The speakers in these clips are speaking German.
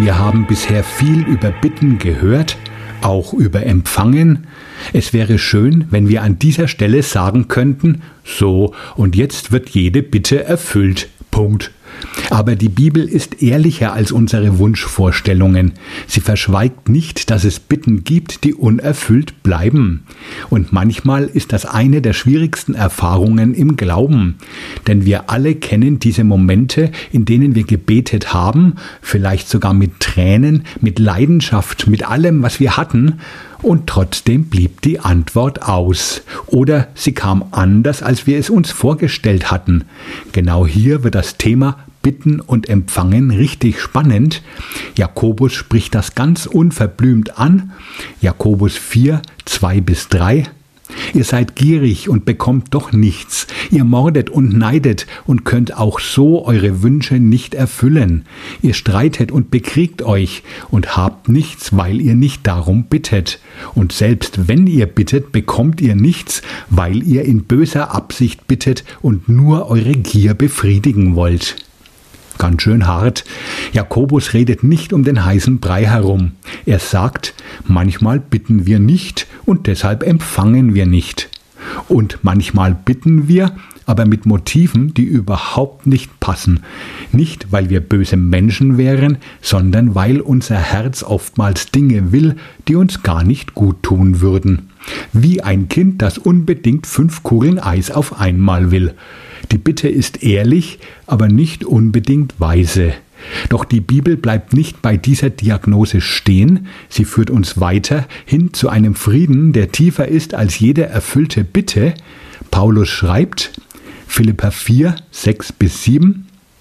Wir haben bisher viel über Bitten gehört, auch über Empfangen. Es wäre schön, wenn wir an dieser Stelle sagen könnten, so, und jetzt wird jede Bitte erfüllt. Punkt. Aber die Bibel ist ehrlicher als unsere Wunschvorstellungen. Sie verschweigt nicht, dass es Bitten gibt, die unerfüllt bleiben. Und manchmal ist das eine der schwierigsten Erfahrungen im Glauben. Denn wir alle kennen diese Momente, in denen wir gebetet haben, vielleicht sogar mit Tränen, mit Leidenschaft, mit allem, was wir hatten, und trotzdem blieb die Antwort aus. Oder sie kam anders, als wir es uns vorgestellt hatten. Genau hier wird das Thema Bitten und Empfangen richtig spannend. Jakobus spricht das ganz unverblümt an. Jakobus 4, 2-3. Ihr seid gierig und bekommt doch nichts. Ihr mordet und neidet und könnt auch so eure Wünsche nicht erfüllen. Ihr streitet und bekriegt euch und habt nichts, weil ihr nicht darum bittet. Und selbst wenn ihr bittet, bekommt ihr nichts, weil ihr in böser Absicht bittet und nur eure Gier befriedigen wollt. Ganz schön hart. Jakobus redet nicht um den heißen Brei herum. Er sagt, manchmal bitten wir nicht und deshalb empfangen wir nicht. Und manchmal bitten wir, aber mit Motiven, die überhaupt nicht passen. Nicht, weil wir böse Menschen wären, sondern weil unser Herz oftmals Dinge will, die uns gar nicht gut tun würden. Wie ein Kind, das unbedingt 5 Kugeln Eis auf einmal will. Die Bitte ist ehrlich, aber nicht unbedingt weise. Doch die Bibel bleibt nicht bei dieser Diagnose stehen, sie führt uns weiter hin zu einem Frieden, der tiefer ist als jede erfüllte Bitte. Paulus schreibt, Philipper 4, 6-7,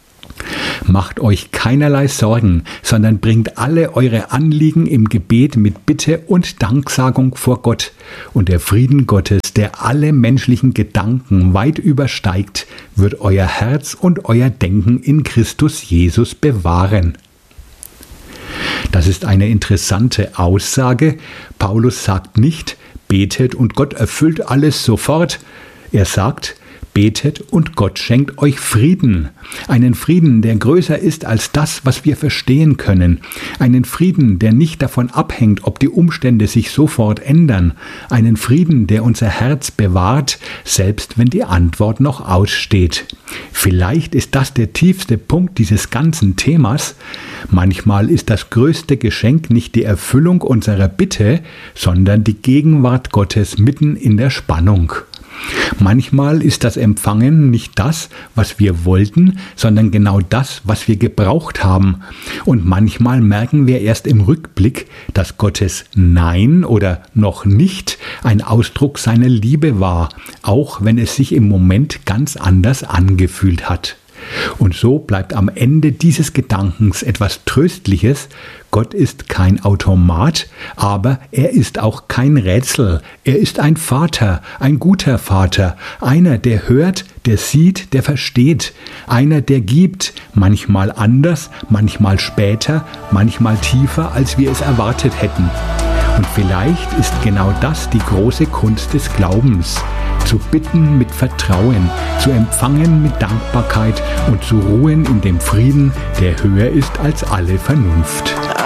macht euch keinerlei Sorgen, sondern bringt alle eure Anliegen im Gebet mit Bitte und Danksagung vor Gott. Und der Frieden Gottes, der alle menschlichen Gedanken weit übersteigt, wird euer Herz und euer Denken in Christus Jesus bewahren. Das ist eine interessante Aussage. Paulus sagt nicht, betet und Gott erfüllt alles sofort. Er sagt, betet und Gott schenkt euch Frieden. Einen Frieden, der größer ist als das, was wir verstehen können. Einen Frieden, der nicht davon abhängt, ob die Umstände sich sofort ändern. Einen Frieden, der unser Herz bewahrt, selbst wenn die Antwort noch aussteht. Vielleicht ist das der tiefste Punkt dieses ganzen Themas. Manchmal ist das größte Geschenk nicht die Erfüllung unserer Bitte, sondern die Gegenwart Gottes mitten in der Spannung. Manchmal ist das Empfangen nicht das, was wir wollten, sondern genau das, was wir gebraucht haben. Und manchmal merken wir erst im Rückblick, dass Gottes Nein oder noch nicht ein Ausdruck seiner Liebe war, auch wenn es sich im Moment ganz anders angefühlt hat. Und so bleibt am Ende dieses Gedankens etwas Tröstliches. Gott ist kein Automat, aber er ist auch kein Rätsel. Er ist ein Vater, ein guter Vater, einer, der hört, der sieht, der versteht, einer, der gibt, manchmal anders, manchmal später, manchmal tiefer, als wir es erwartet hätten. Und vielleicht ist genau das die große Kunst des Glaubens. Zu bitten mit Vertrauen, zu empfangen mit Dankbarkeit und zu ruhen in dem Frieden, der höher ist als alle Vernunft.